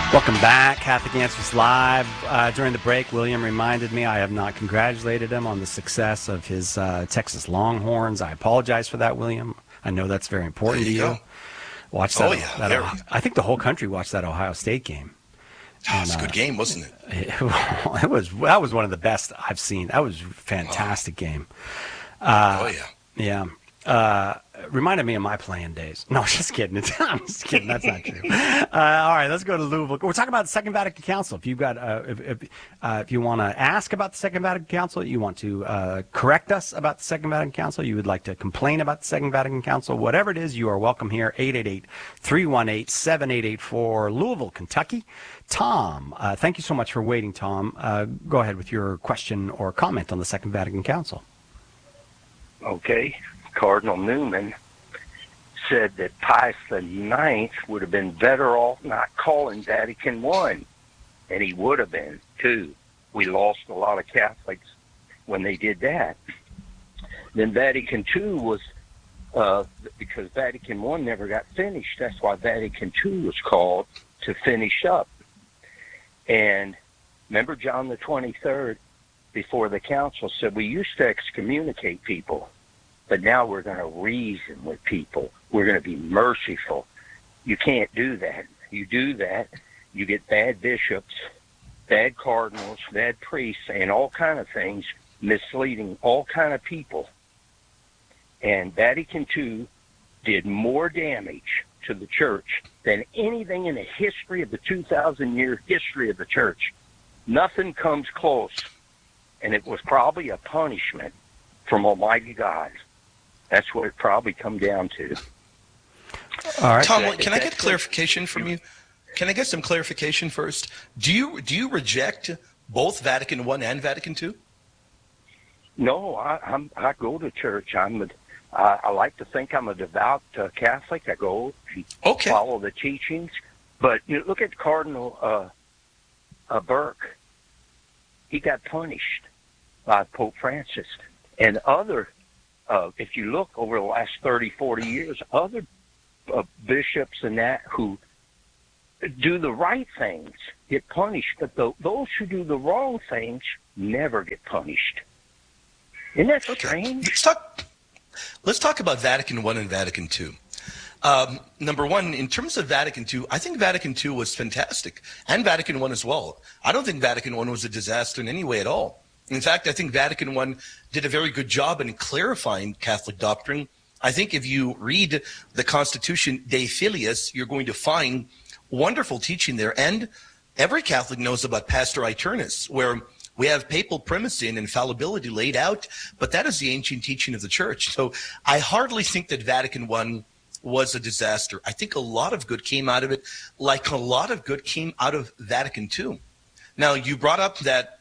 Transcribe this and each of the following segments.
Welcome back, Catholic Answers Live. During the break, William reminded me I have not congratulated him on the success of his Texas Longhorns. I apologize for that, William. I know that's very important to you. Watch that. Oh, yeah. I think the whole country watched that Ohio State game. It was a good game, wasn't it? That was one of the best I've seen. That was a fantastic game. Yeah. Reminded me of my playing days. No, just kidding. I'm just kidding. That's not true. All right, let's go to Louisville. We're talking about the Second Vatican Council. If you've got, if you want to ask about the Second Vatican Council, you want to correct us about the Second Vatican Council, you would like to complain about the Second Vatican Council, whatever it is, you are welcome here. 888-318-7884, Louisville, Kentucky. Tom, thank you so much for waiting, Tom. Go ahead with your question or comment on the Second Vatican Council. Okay. Cardinal Newman said that Pius IX would have been better off not calling Vatican I, and he would have been, too. We lost a lot of Catholics when they did that. Then Vatican II was, because Vatican I never got finished, that's why Vatican II was called, to finish up. And remember John the 23rd, before the council, said we used to excommunicate people, but now we're going to reason with people. We're going to be merciful. You can't do that. You do that, you get bad bishops, bad cardinals, bad priests, and all kind of things, misleading all kind of people. And Vatican II did more damage to the church than anything in the history of the 2,000-year history of the church. Nothing comes close. And it was probably a punishment from Almighty God. That's what it probably come down to. All right. Tom, can I get clarification from you? Can I get some clarification first? Do you reject both Vatican I and Vatican II? No, I go to church. I like to think I'm a devout Catholic. I go and follow the teachings. But you know, look at Cardinal Burke. He got punished by Pope Francis. And other, if you look over the last 30, 40 years, other bishops and that who do the right things get punished, but those who do the wrong things never get punished. Isn't that strange? Let's talk about Vatican I and Vatican II. Number one, in terms of Vatican II, I think Vatican II was fantastic, and Vatican I as well. I don't think Vatican I was a disaster in any way at all. In fact, I think Vatican I did a very good job in clarifying Catholic doctrine. I think if you read the Constitution Dei Filius, you're going to find wonderful teaching there. And every Catholic knows about Pastor Aeternus, where we have papal primacy and infallibility laid out, but that is the ancient teaching of the Church. So I hardly think that Vatican I was a disaster. I think a lot of good came out of it, like a lot of good came out of Vatican II. Now, you brought up that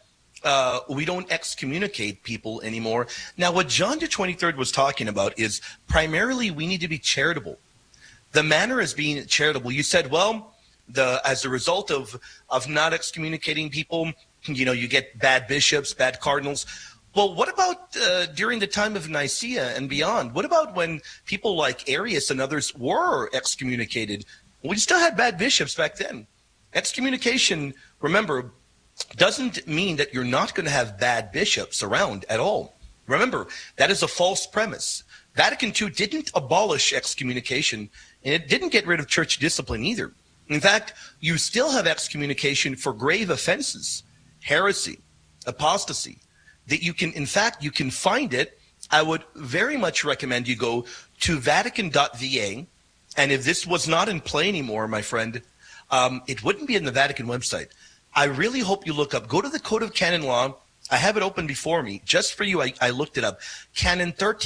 we don't excommunicate people anymore. Now, what John the 23rd was talking about is primarily we need to be charitable. The manner is being charitable. You said, well, as a result of not excommunicating people, you know, you get bad bishops, bad cardinals. Well, what about during the time of Nicaea and beyond? What about when people like Arius and others were excommunicated? We still had bad bishops back then. Excommunication, remember, doesn't mean that you're not going to have bad bishops around at all. Remember, that is a false premise. Vatican II didn't abolish excommunication, and it didn't get rid of church discipline either. In fact, you still have excommunication for grave offenses, heresy, apostasy, that you can, in fact, you can find it. I would very much recommend you go to Vatican.va, and if this was not in play anymore, my friend, it wouldn't be in the Vatican website. I really hope you look up, go to the Code of Canon Law. I have it open before me. Just for you, I looked it up. Canon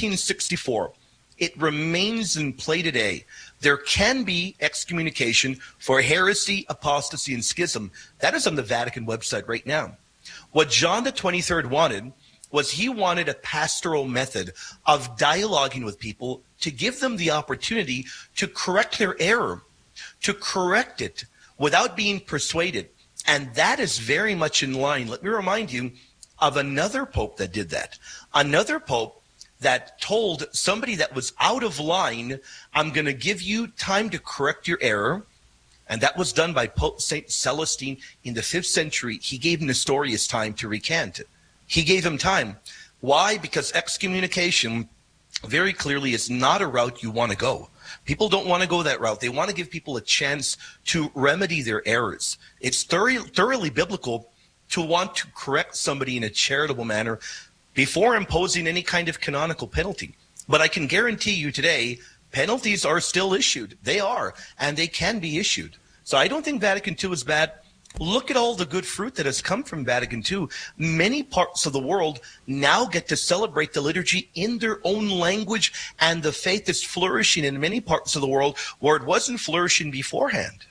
1364. It remains in play today. There can be excommunication for heresy, apostasy, and schism. That is on the Vatican website right now. What John the 23rd wanted was he wanted a pastoral method of dialoguing with people to give them the opportunity to correct their error, to correct it without being persuaded. And that is very much in line. Let me remind you of another pope that did that. Another pope that told somebody that was out of line, I'm going to give you time to correct your error. And that was done by Pope St. Celestine in the 5th century. He gave Nestorius time to recant. He gave him time. Why? Because excommunication very clearly is not a route you want to go. People don't want to go that route. They want to give people a chance to remedy their errors. It's thoroughly biblical to want to correct somebody in a charitable manner before imposing any kind of canonical penalty. But I can guarantee you today, penalties are still issued. They are, and they can be issued. So I don't think Vatican II is bad. Look at all the good fruit that has come from Vatican II. Many parts of the world now get to celebrate the liturgy in their own language, and the faith is flourishing in many parts of the world where it wasn't flourishing beforehand.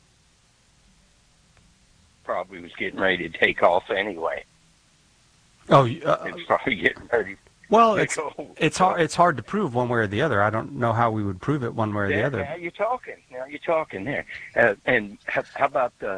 Probably was getting ready to take off anyway. Oh, It's probably getting ready. well, it's hard to prove one way or the other. I don't know how we would prove it one way or the other. Now you're talking there. And how about the...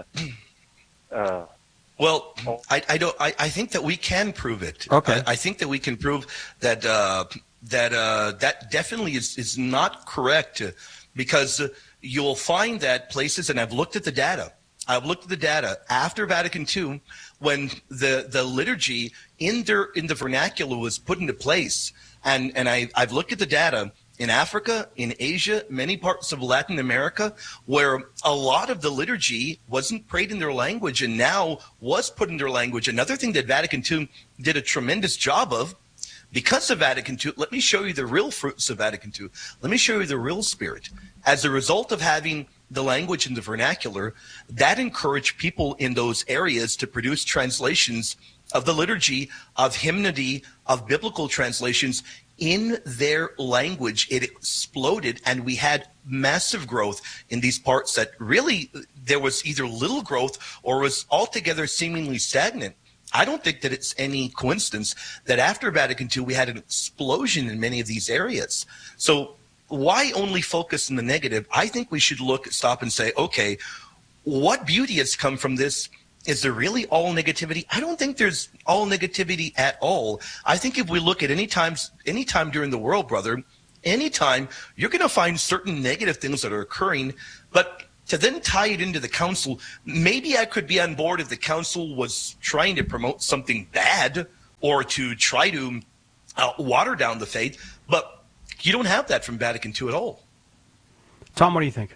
Well, I think that we can prove it. Okay. I think that we can prove that that definitely is not correct, because you'll find that places, and I've looked at the data. After Vatican II, when the liturgy in the vernacular was put into place, and I've looked at the data in Africa, in Asia, many parts of Latin America, where a lot of the liturgy wasn't prayed in their language and now was put in their language. Another thing that Vatican II did a tremendous job of, because of Vatican II, let me show you the real fruits of Vatican II. Let me show you the real spirit. As a result of having the language in the vernacular, that encouraged people in those areas to produce translations of the liturgy, of hymnody, of biblical translations in their language. It exploded, and we had massive growth in these parts that really there was either little growth or was altogether seemingly stagnant. I don't think that it's any coincidence that after Vatican II, we had an explosion in many of these areas. So why only focus on the negative? I think we should stop and say, okay, what beauty has come from this? Is there really all negativity? I don't think there's all negativity at all. I think if we look at any time during the world, brother, anytime, you're going to find certain negative things that are occurring. But to then tie it into the council, maybe I could be on board if the council was trying to promote something bad or to try to water down the faith. But you don't have that from Vatican II at all. Tom, what do you think?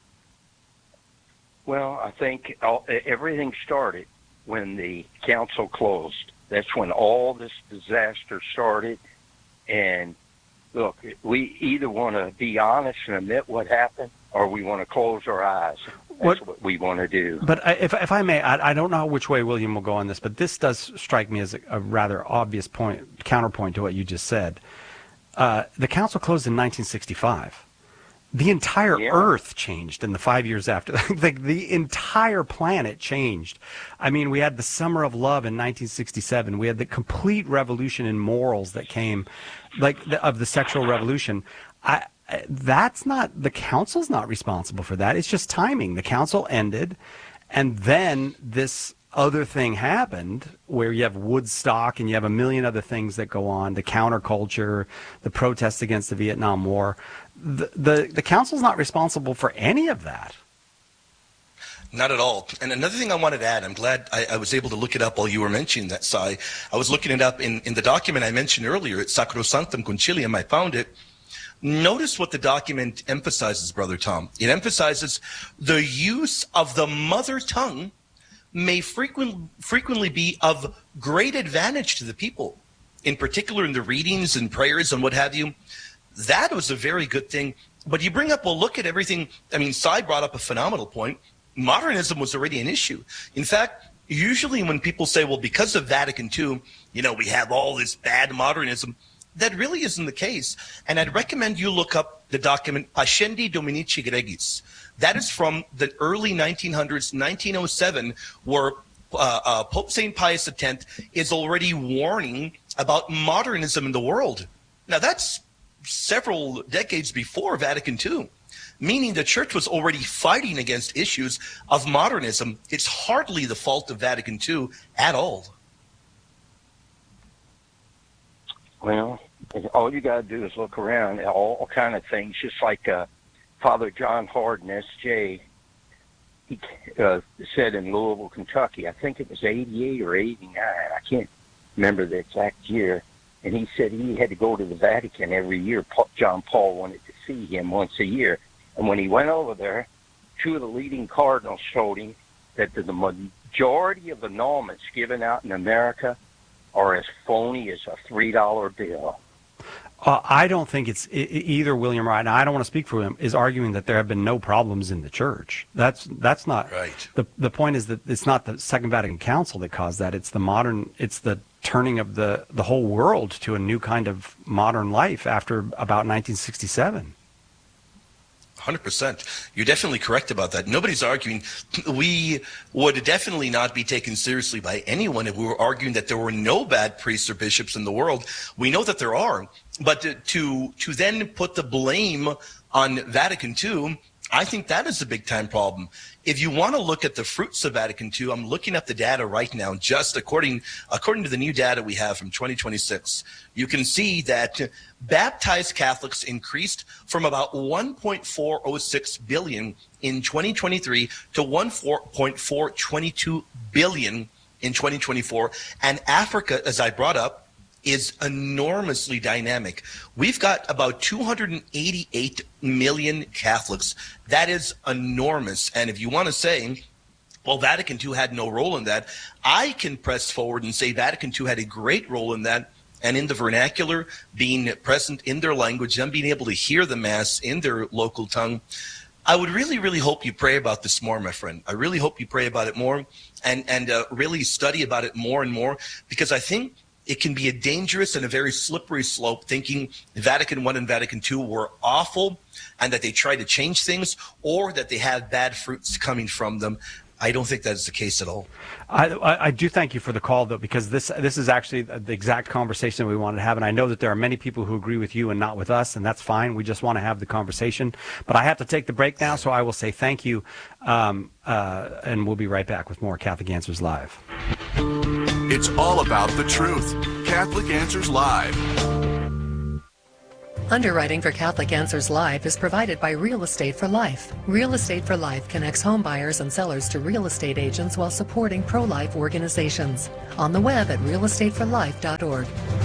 Well, I think everything started when the council closed. That's when all this disaster started. And look, we either want to be honest and admit what happened, or we want to close our eyes. That's what we want to do. But if I may, I don't know which way William will go on this, but this does strike me as a rather obvious counterpoint to what you just said. The council closed in 1965. The entire Earth changed in the 5 years after. The entire planet changed. I mean, we had the Summer of Love in 1967. We had the complete revolution in morals that came, of the sexual revolution. That's not, the council's not responsible for that. It's just timing. The council ended, and then this other thing happened where you have Woodstock and you have a million other things that go on, the counterculture, the protests against the Vietnam War. The council's not responsible for any of that. Not at all. And another thing I wanted to add, I'm glad I was able to look it up while you were mentioning that, Sai. I was looking it up in the document I mentioned earlier, it's Sacrosanctum Concilium. I found it. Notice what the document emphasizes, Brother Tom. It emphasizes the use of the mother tongue may frequently be of great advantage to the people, in particular in the readings and prayers and what have you. That was a very good thing. But you bring up, well, look at everything. I mean, Sai brought up a phenomenal point. Modernism was already an issue. In fact, usually when people say, well, because of Vatican II, we have all this bad modernism, that really isn't the case. And I'd recommend you look up the document Pascendi Dominici Gregis. That is from the early 1900s, 1907, where Pope St. Pius X is already warning about modernism in the world. Now, that's several decades before Vatican II, meaning the church was already fighting against issues of modernism. It's hardly the fault of Vatican II at all. Well, all you got to do is look around at all kind of things, just like Father John Hardin, S.J., he said in Louisville, Kentucky, I think it was 88 or 89, I can't remember the exact year, and he said he had to go to the Vatican every year. John Paul wanted to see him once a year. And when he went over there, two of the leading cardinals showed him that the majority of annulments given out in America are as phony as a $3 bill. I don't think it's either William Wright, and I don't want to speak for him, is arguing that there have been no problems in the church. That's not right. The point is that it's not the Second Vatican Council that caused that. It's the turning of the whole world to a new kind of modern life after about 1967. 100%. You're definitely correct about that. Nobody's arguing. We would definitely not be taken seriously by anyone if we were arguing that there were no bad priests or bishops in the world. We know that there are. But to then put the blame on Vatican II, I think that is a big-time problem. If you want to look at the fruits of Vatican II, I'm looking up the data right now, just according to the new data we have from 2026. You can see that baptized Catholics increased from about 1.406 billion in 2023 to 1.422 billion in 2024. And Africa, as I brought up, is enormously dynamic. We've got about 288 million Catholics. That is enormous. And if you want to say, well, Vatican II had no role in that, I can press forward and say Vatican II had a great role in that. And in the vernacular, being present in their language, them being able to hear the Mass in their local tongue. I would really, really hope you pray about this more, my friend. I really hope you pray about it more and really study about it more and more, because I think it can be a dangerous and a very slippery slope thinking Vatican I and Vatican II were awful and that they tried to change things or that they had bad fruits coming from them. I don't think that is the case at all. I do thank you for the call, though, because this is actually the exact conversation we wanted to have. And I know that there are many people who agree with you and not with us, and that's fine. We just want to have the conversation. But I have to take the break now, so I will say thank you. And we'll be right back with more Catholic Answers Live. It's all about the truth. Catholic Answers Live. Underwriting for Catholic Answers Live is provided by Real Estate for Life. Real Estate for Life connects home buyers and sellers to real estate agents while supporting pro-life organizations. On the web at realestateforlife.org.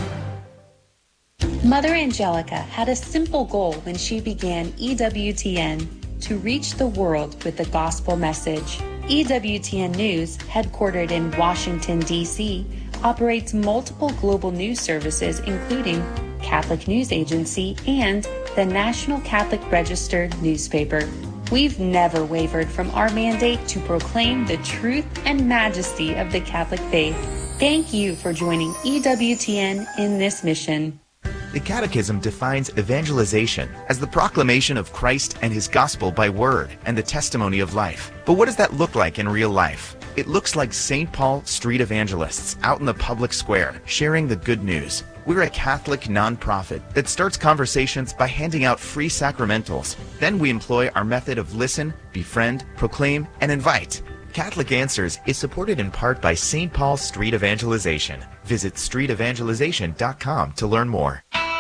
Mother Angelica had a simple goal when she began EWTN: to reach the world with the gospel message. EWTN News, headquartered in Washington, D.C., operates multiple global news services, including Catholic News Agency and the National Catholic Register newspaper. We've never wavered from our mandate to proclaim the truth and majesty of the Catholic faith. Thank you for joining EWTN in this mission. The Catechism defines evangelization as the proclamation of Christ and His gospel by word and the testimony of life. But what does that look like in real life? It looks like St. Paul street evangelists out in the public square sharing the good news. We're a Catholic nonprofit that starts conversations by handing out free sacramentals. Then we employ our method of listen, befriend, proclaim, and invite. Catholic Answers is supported in part by St. Paul Street Evangelization. Visit streetevangelization.com to learn more.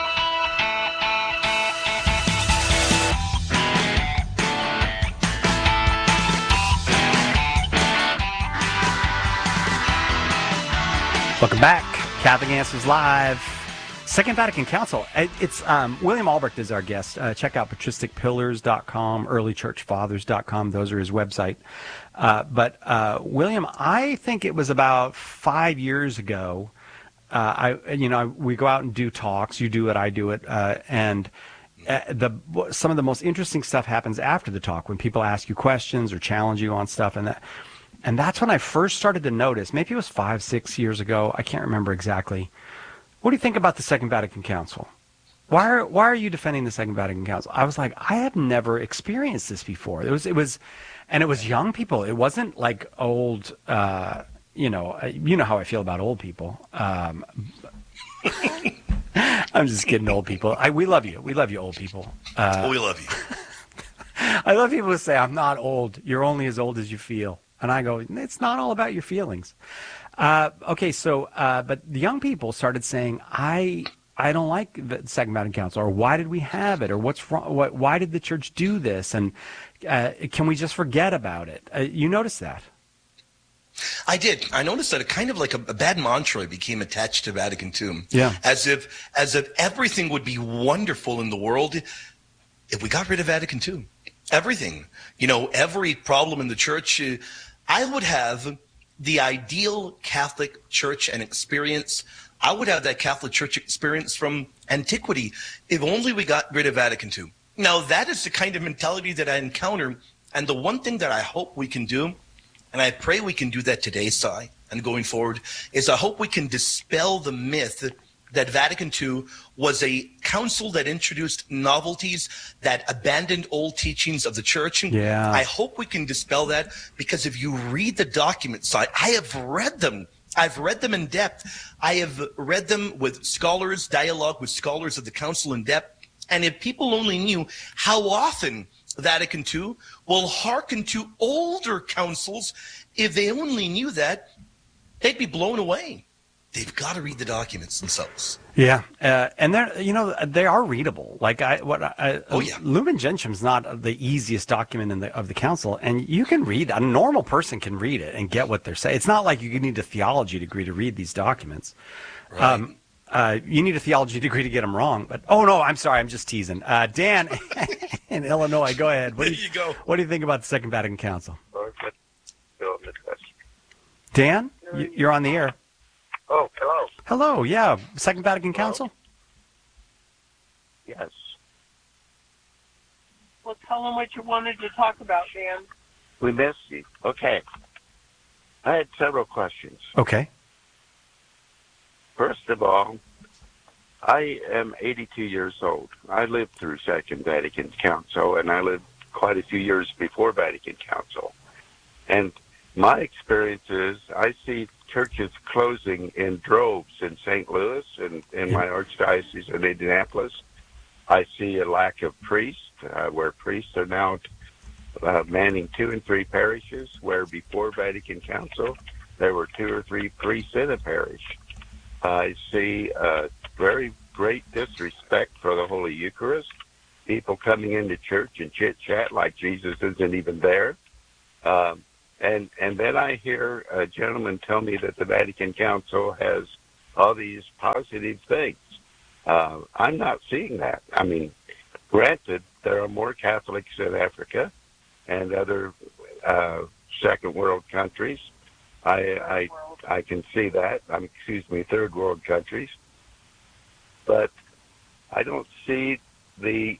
Welcome back. Catholic Answers Live. Second Vatican Council. It's William Albrecht is our guest. Check out patristicpillars.com, earlychurchfathers.com. Those are his website. But William, I think it was about 5 years ago. We go out and do talks. You do it, I do it, and some of the most interesting stuff happens after the talk when people ask you questions or challenge you on stuff, and that's when I first started to notice. Maybe it was 5-6 years ago. I can't remember exactly. What do you think about the Second Vatican Council? Why are you defending the Second Vatican Council? I was like, I have never experienced this before. It was young people. It wasn't like old. You know how I feel about old people. I'm just kidding, old people. We love you. We love you, old people. We love you. I love people who say, I'm not old. You're only as old as you feel. And I go, it's not all about your feelings. But the young people started saying, I I don't like the Second Vatican Council, or why did we have it, or what's wrong? Why did the church do this, and can we just forget about it? You noticed that? I did. I noticed that it kind of like a bad mantra became attached to Vatican II. Yeah. As if everything would be wonderful in the world if we got rid of Vatican II. Everything. Every problem in the church. I would have the ideal Catholic Church and experience. I would have that Catholic Church experience from antiquity if only we got rid of Vatican II. Now, that is the kind of mentality that I encounter. And the one thing that I hope we can do, and I pray we can do that today, Cy, and going forward, is I hope we can dispel the myth that Vatican II was a council that introduced novelties, that abandoned old teachings of the church. Yeah. I hope we can dispel that, because if you read the documents, Cy, I have read them. I've read them in depth. I have read them with scholars, dialogue with scholars of the council in depth. And if people only knew how often Vatican II will hearken to older councils, if they only knew that, they'd be blown away. They've got to read the documents themselves. Yeah, and they are readable. Lumen Gentium's not the easiest document of the council, and you can read. A normal person can read it and get what they're saying. It's not like you need a theology degree to read these documents. Right. You need a theology degree to get them wrong. But no, I'm sorry, I'm just teasing. Dan in Illinois, go ahead. What do you think about the Second Vatican Council? Dan, you're on the air. Oh, hello. Hello, yeah. Second Vatican Council? Yes. Well, tell them what you wanted to talk about, Dan. We missed you. Okay. I had several questions. Okay. First of all, I am 82 years old. I lived through Second Vatican Council, and I lived quite a few years before Vatican Council. And my experience is I see churches closing in droves in St. Louis and in my archdiocese in Indianapolis. I see a lack of priests, where priests are now manning 2 and 3 parishes, where before Vatican Council there were 2 or 3 priests in a parish. I see very great disrespect for the Holy Eucharist, people coming into church and chit-chat like Jesus isn't even there. And then I hear a gentleman tell me that the Vatican Council has all these positive things. I'm not seeing that. I mean, granted, there are more Catholics in Africa and other second world countries. I can see that. Third world countries. But I don't see the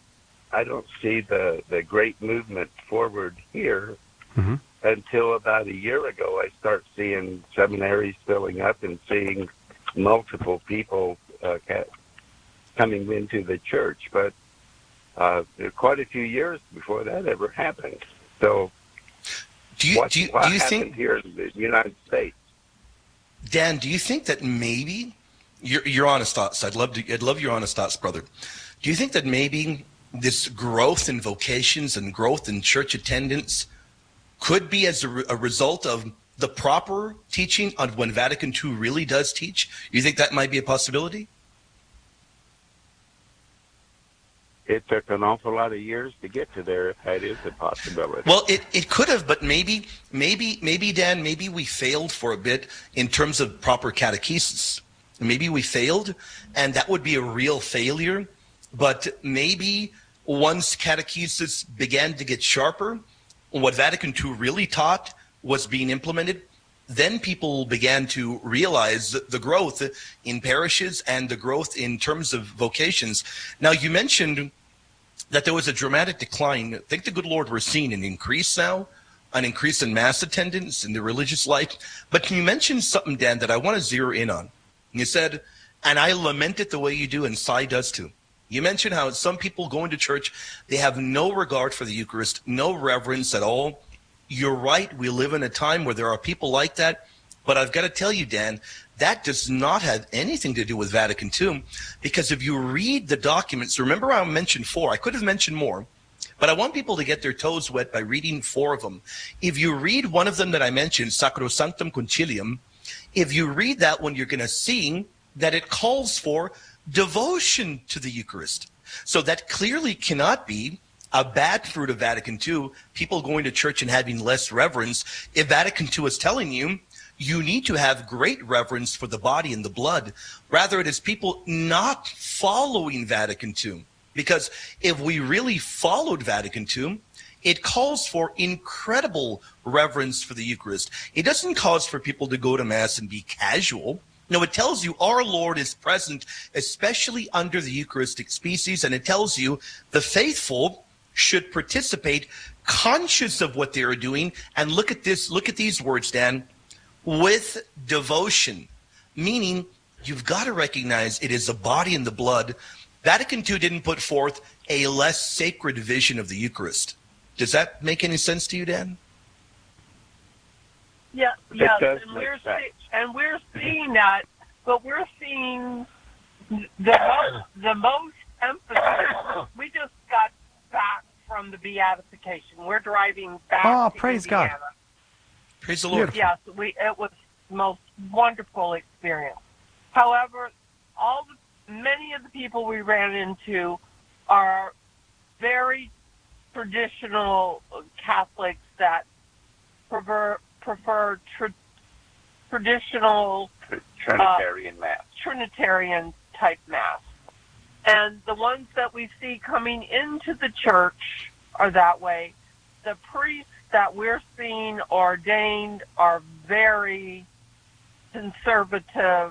great movement forward here. Mm-hmm. Until about a year ago, I start seeing seminaries filling up and seeing multiple people coming into the church. But there are quite a few years before that ever happened. So what happened here in the United States? Dan, do you think that maybe your honest thoughts? I'd love your honest thoughts, brother. Do you think that maybe this growth in vocations and growth in church attendance could be as a result of the proper teaching on when Vatican II really does teach? You think that might be a possibility? It took an awful lot of years to get to there, if that is a possibility. Well, it could have, but maybe, Dan, maybe we failed for a bit in terms of proper catechesis. Maybe we failed, and that would be a real failure. But maybe once catechesis began to get sharper, what Vatican II really taught was being implemented, then people began to realize the growth in parishes and the growth in terms of vocations. Now, you mentioned that there was a dramatic decline. Thank the good Lord, we're seeing an increase now, an increase in mass attendance in the religious life. But can you mention something, Dan, that I want to zero in on? You said, and I lament it the way you do, and Cy does too. You mentioned how some people go into church, they have no regard for the Eucharist, no reverence at all. You're right, we live in a time where there are people like that, but I've got to tell you, Dan, that does not have anything to do with Vatican II, because if you read the documents, remember I mentioned 4, I could have mentioned more, but I want people to get their toes wet by reading 4 of them. If you read one of them that I mentioned, Sacrosanctum Concilium, if you read that one, you're going to see that it calls for devotion to the Eucharist. So that clearly cannot be a bad fruit of Vatican II, people going to church and having less reverence. If Vatican II is telling you, you need to have great reverence for the body and the blood. Rather, it is people not following Vatican II. Because if we really followed Vatican II, it calls for incredible reverence for the Eucharist. It doesn't cause for people to go to Mass and be casual. No, it tells you our Lord is present, especially under the Eucharistic species, and it tells you the faithful should participate, conscious of what they are doing. And look at this, look at these words, Dan, with devotion, meaning you've got to recognize it is the body and the blood. Vatican II didn't put forth a less sacred vision of the Eucharist. Does that make any sense to you, Dan? Yeah, yes, and we're seeing that, but we're seeing the most emphasis. We just got back from the beatification. We're driving back. Oh, to praise Indiana. God! Praise the Lord. Yes, it was the most wonderful experience. However, many of the people we ran into are very traditional Catholics that prefer traditional Trinitarian Mass. Trinitarian type Mass. And the ones that we see coming into the church are that way. The priests that we're seeing ordained are very conservative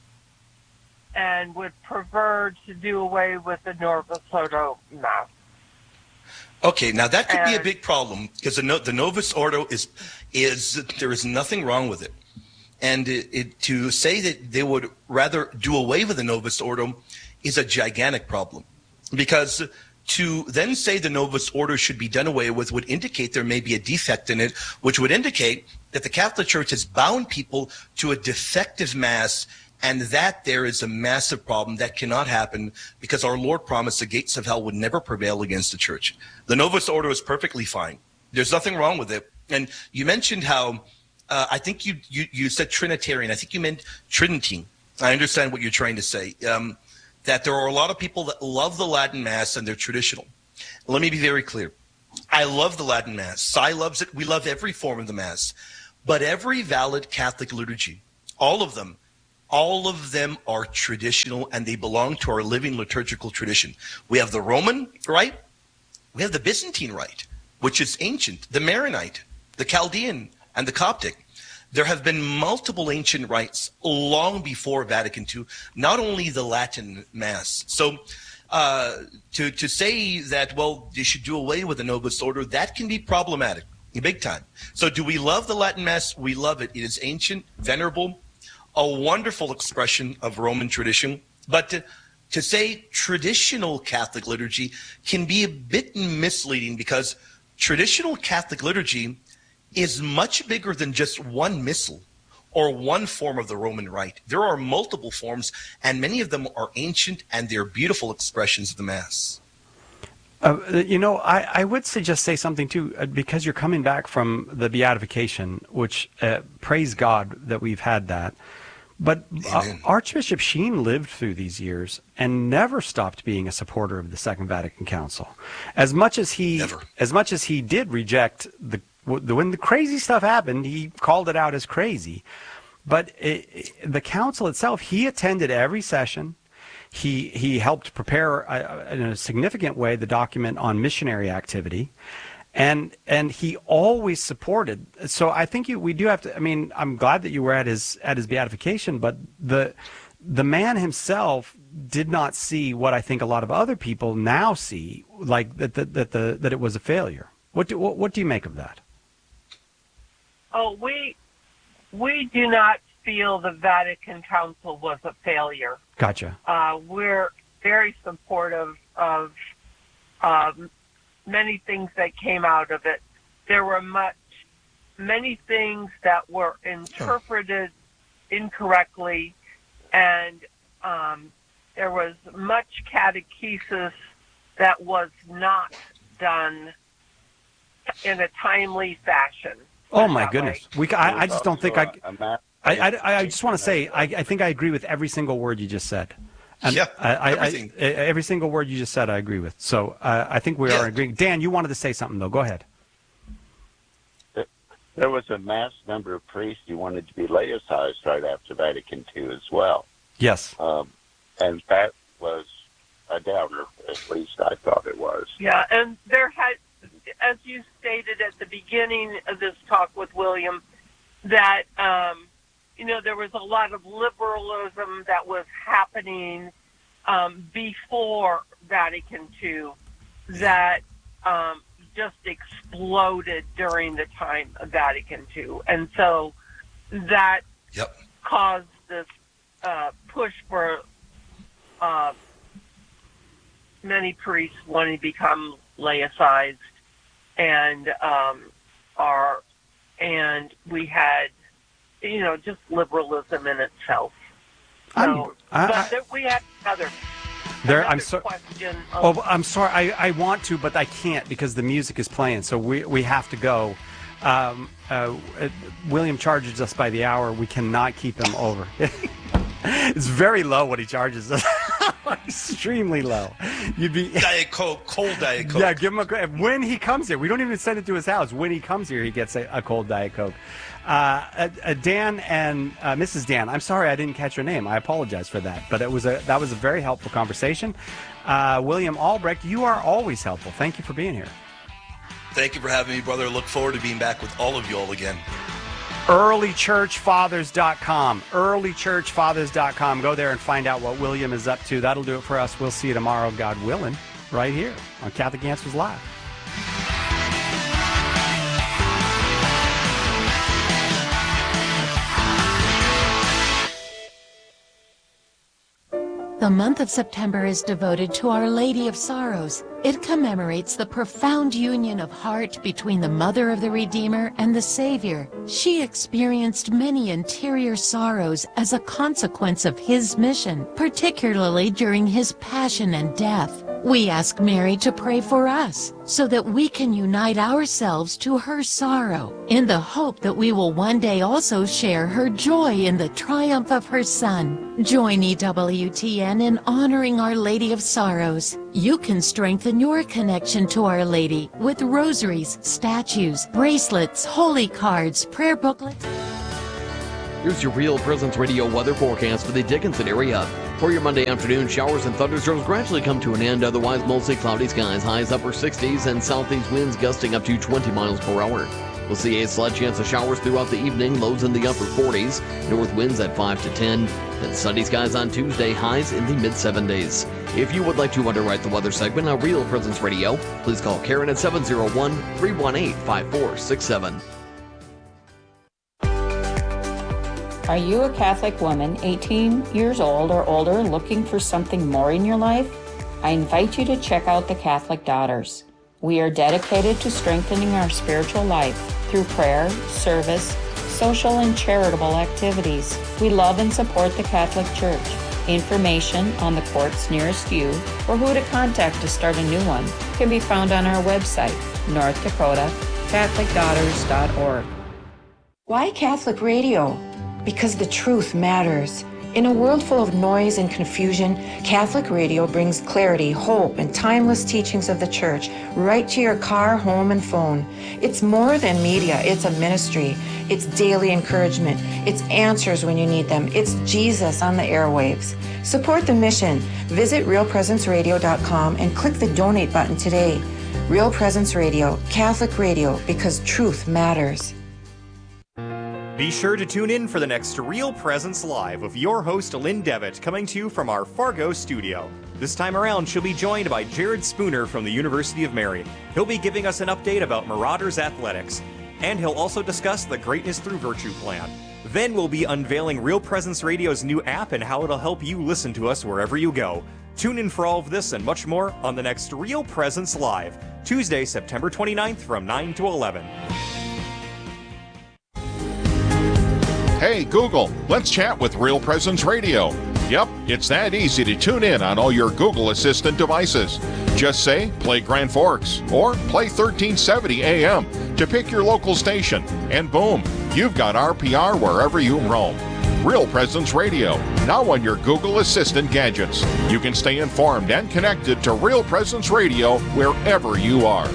and would prefer to do away with the Novus Ordo Mass. Okay, now that could be a big problem because the Novus Ordo is there is nothing wrong with it, and to say that they would rather do away with the Novus Ordo is a gigantic problem, because to then say the Novus Ordo should be done away with would indicate there may be a defect in it, which would indicate that the Catholic Church has bound people to a defective Mass. And that there is a massive problem that cannot happen because our Lord promised the gates of hell would never prevail against the church. The Novus Ordo is perfectly fine. There's nothing wrong with it. And you mentioned how, I think you said Trinitarian. I think you meant Tridentine. I understand what you're trying to say, that there are a lot of people that love the Latin Mass and they're traditional. Let me be very clear. I love the Latin Mass. Cy loves it. We love every form of the Mass. But every valid Catholic liturgy, all of them are traditional, and they belong to our living liturgical tradition. We have the Roman rite, we have the Byzantine rite, which is ancient, the Maronite, the Chaldean, and the Coptic. There have been multiple ancient rites long before Vatican II, not only the Latin Mass. So to say that, well, they should do away with the Novus Ordo, that can be problematic, big time. So do we love the Latin Mass? We love it. It is ancient, venerable, a wonderful expression of Roman tradition, but to say traditional Catholic liturgy can be a bit misleading because traditional Catholic liturgy is much bigger than just one missal or one form of the Roman Rite. There are multiple forms, and many of them are ancient, and they're beautiful expressions of the Mass. I would just say something too, because you're coming back from the beatification, which praise God that we've had that. But Archbishop Sheen lived through these years and never stopped being a supporter of the Second Vatican Council. As much as he did reject when the crazy stuff happened, he called it out as crazy. But the council itself, he attended every session. He helped prepare in a significant way the document on missionary activity. And he always supported. So I think we do have to. I mean, I'm glad that you were at his beatification, but the man himself did not see what I think a lot of other people now see, like that it was a failure. What do you make of that? Oh, we do not feel the Vatican Council was a failure. Gotcha. We're very supportive of many things that came out of it. There were many things that were interpreted incorrectly, and there was much catechesis that was not done in a timely fashion. Oh my goodness! I just don't think I just want to say I think I agree with every single word you just said. And yeah, everything. Every single word you just said, I agree with. So I think we are agreeing. Dan, you wanted to say something, though. Go ahead. There was a mass number of priests who wanted to be laicized right after Vatican II as well. Yes. And that was a doubter, at least I thought it was. Yeah, and there had, as you stated at the beginning of this talk with William, that, there was a lot of liberalism that was happening before Vatican II that just exploded during the time of Vatican II. And so that caused this push for many priests wanting to become laicized, and we had, just liberalism in itself. So, we had another question. I'm sorry. I want to, but I can't because the music is playing. So we have to go. William charges us by the hour. We cannot keep him over. It's very low what he charges us. Extremely low. You'd be Diet Coke, cold Diet Coke. Yeah, give him when he comes here. We don't even send it to his house. When he comes here, he gets a cold Diet Coke. Dan and Mrs. Dan, I'm sorry I didn't catch your name. I apologize for that. But that was a very helpful conversation. William Albrecht, you are always helpful. Thank you for being here. Thank you for having me, brother. Look forward to being back with all of you all again. earlychurchfathers.com. earlychurchfathers.com. Go there and find out what William is up to. That'll do it for us. We'll see you tomorrow, God willing, right here on Catholic Answers Live. The month of September is devoted to Our Lady of Sorrows. It commemorates the profound union of heart between the Mother of the Redeemer and the Savior. She experienced many interior sorrows as a consequence of His mission, particularly during His passion and death. We ask Mary to pray for us so that we can unite ourselves to her sorrow in the hope that we will one day also share her joy in the triumph of her Son. Join EWTN in honoring Our Lady of Sorrows. You can strengthen your connection to Our Lady with rosaries, statues, bracelets, holy cards, prayer booklets. Here's your Real Presence Radio weather forecast for the Dickinson area. For your Monday afternoon, showers and thunderstorms gradually come to an end. Otherwise, mostly cloudy skies, highs upper 60s, and southeast winds gusting up to 20 miles per hour. We'll see a slight chance of showers throughout the evening, lows in the upper 40s, north winds at 5 to 10, and sunny skies on Tuesday, highs in the mid-70s. If you would like to underwrite the weather segment on Real Presence Radio, please call Karen at 701-318-5467. Are you a Catholic woman, 18 years old or older, looking for something more in your life? I invite you to check out the Catholic Daughters. We are dedicated to strengthening our spiritual life through prayer, service, social and charitable activities. We love and support the Catholic Church. Information on the courts nearest you or who to contact to start a new one can be found on our website, North Dakota CatholicDaughters.org. Why Catholic radio? Because the truth matters. In a world full of noise and confusion, Catholic radio brings clarity, hope, and timeless teachings of the Church right to your car, home, and phone. It's more than media, it's a ministry. It's daily encouragement. It's answers when you need them. It's Jesus on the airwaves. Support the mission. Visit realpresenceradio.com and click the donate button today. Real Presence Radio, Catholic radio, because truth matters. Be sure to tune in for the next Real Presence Live with your host, Lynn Devitt, coming to you from our Fargo studio. This time around, she'll be joined by Jared Spooner from the University of Mary. He'll be giving us an update about Marauders Athletics, and he'll also discuss the Greatness Through Virtue plan. Then we'll be unveiling Real Presence Radio's new app and how it'll help you listen to us wherever you go. Tune in for all of this and much more on the next Real Presence Live, Tuesday, September 29th from 9 to 11. Hey Google, let's chat with Real Presence Radio. Yep, it's that easy to tune in on all your Google Assistant devices. Just say, play Grand Forks, or play 1370 AM to pick your local station, and boom, you've got RPR wherever you roam. Real Presence Radio, now on your Google Assistant gadgets. You can stay informed and connected to Real Presence Radio wherever you are.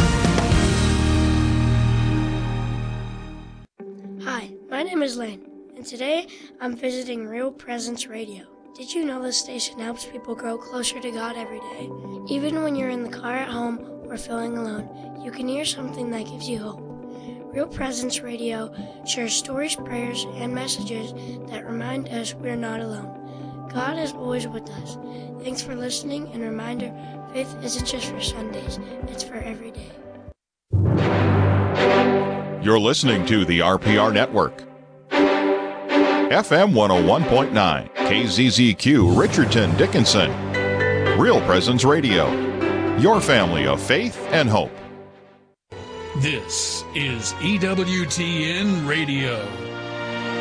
Hi, my name is Lane, and today I'm visiting Real Presence Radio. Did you know this station helps people grow closer to God every day? Even when you're in the car at home or feeling alone, you can hear something that gives you hope. Real Presence Radio shares stories, prayers, and messages that remind us we're not alone. God is always with us. Thanks for listening, and reminder, faith isn't just for Sundays, it's for every day. You're listening to the RPR Network. FM 101.9, KZZQ, Richardson, Dickinson. Real Presence Radio, your family of faith and hope. This is EWTN Radio.